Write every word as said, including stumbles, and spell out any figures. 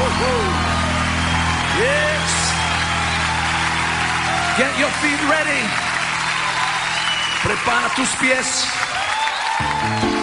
Yes. Get your feet ready. Prepara tus pies.